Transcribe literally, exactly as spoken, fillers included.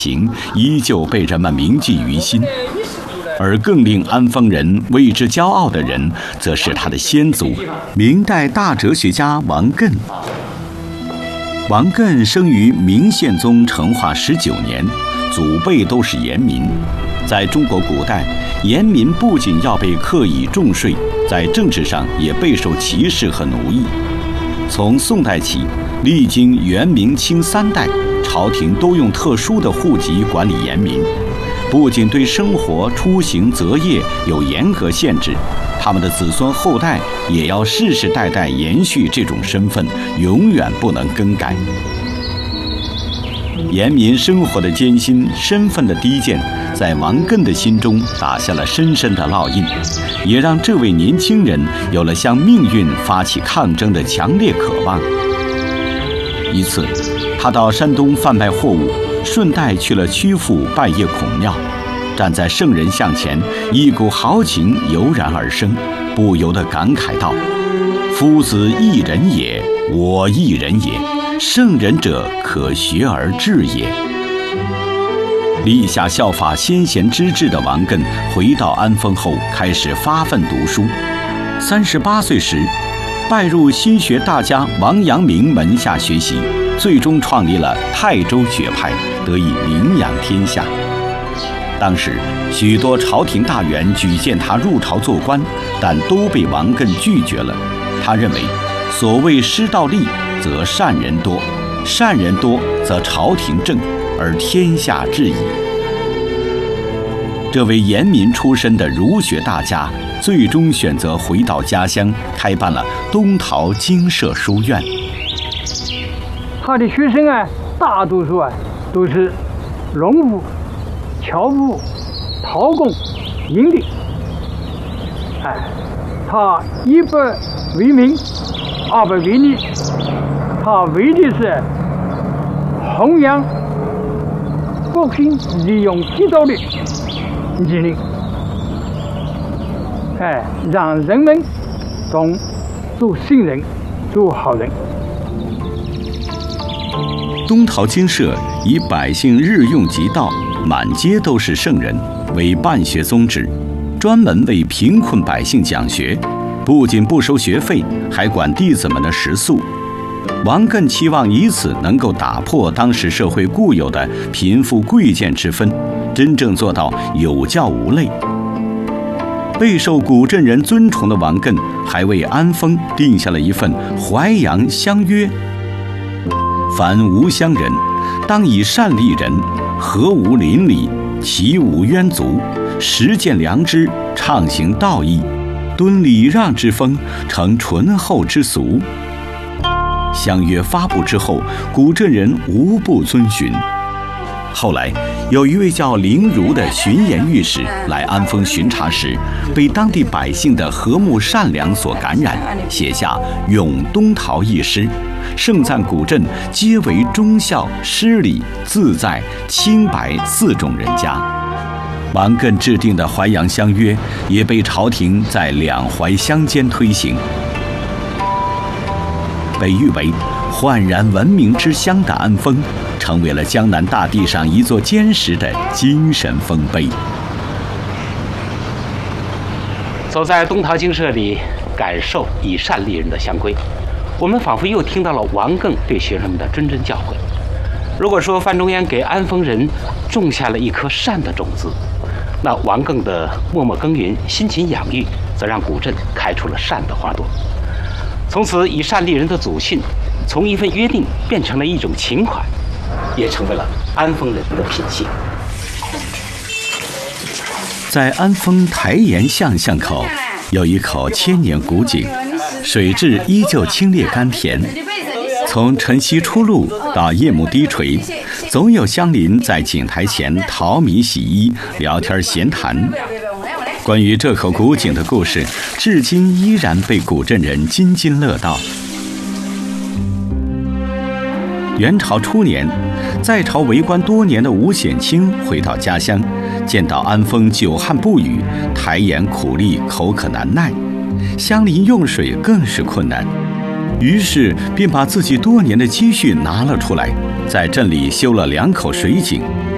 行依旧被人们铭记于心。而更令安丰人为之骄傲的人，则是他的先祖，明代大哲学家王艮。王艮生于明宪宗成化十九年，祖辈都是盐民。在中国古代，盐民不仅要被课以重税，在政治上也备受歧视和奴役。从宋代起，历经元、明、清三代，朝廷都用特殊的户籍管理盐民。不仅对生活、出行、择业有严格限制，他们的子孙后代也要世世代代延续这种身份，永远不能更改。盐民生活的艰辛、身份的低贱，在王艮的心中打下了深深的烙印，也让这位年轻人有了向命运发起抗争的强烈渴望。一次，他到山东贩卖货物，顺带去了曲阜拜谒孔庙，站在圣人像前，一股豪情油然而生，不由得感慨道：“夫子一人也，我一人也，圣人者可学而致也。”立下效法先贤之志的王艮回到安丰后，开始发奋读书。三十八岁时，拜入心学大家王阳明门下学习，最终创立了泰州学派，得以名扬天下。当时许多朝廷大员举荐他入朝做官，但都被王艮拒绝了。他认为，所谓师道立，则善人多，善人多则朝廷正，而天下治矣。这位盐民出身的儒学大家，最终选择回到家乡，开办了东陶精舍书院。 他的学生啊，大多数啊都是农务、侨务、陶工、营吏。哎，他一不为民，二不为利，他为的是弘扬国心，利用地道的理念，哎，让人们懂做圣人，做好人。 东陶精舍以百姓日用即道，满街都是圣人为办学宗旨，专门为贫困百姓讲学，不仅不收学费，还管弟子们的食宿。王艮期望以此能够打破当时社会固有的贫富贵贱之分，真正做到有教无类。备受古镇人尊崇的王艮还为安丰定下了一份淮阳乡约：凡无乡人，当以善利人，和无邻里，其无冤族，实践良知，畅行道义，敦礼让之风，成淳厚之俗。乡约发布之后，古镇人无不遵循。后来，有一位叫林儒的巡盐御史来安丰巡查时，被当地百姓的和睦善良所感染，写下《咏东陶》一诗，盛赞古镇皆为忠孝、诗礼、自在、清白四种人家。王艮制定的淮阳乡约也被朝廷在两淮乡间推行。被誉为焕然文明之乡的安丰，成为了江南大地上一座坚实的精神丰碑。 走在东陶精舍里，感受以善立人的乡规，我们仿佛又听到了王艮对学生们的谆谆教诲。如果说范仲淹给安丰人种下了一颗善的种子，那王艮的默默耕耘、辛勤养育，则让古镇开出了善的花朵。从此，以善立人的祖训，从一份约定变成了一种情怀，也成为了安丰人的品性。 在安丰台沿巷巷口，有一口千年古井，水质依旧清冽甘甜。从晨曦出露到夜幕低垂，总有乡邻在井台前淘米洗衣、聊天闲谈。关于这口古井的故事，至今依然被古镇人津津乐道。元朝初年，在朝为官多年的吴显卿回到家乡，见到安丰久旱不雨，台沿苦力，口渴难耐，乡邻用水更是困难，于是便把自己多年的积蓄拿了出来，在镇里修了两口水井，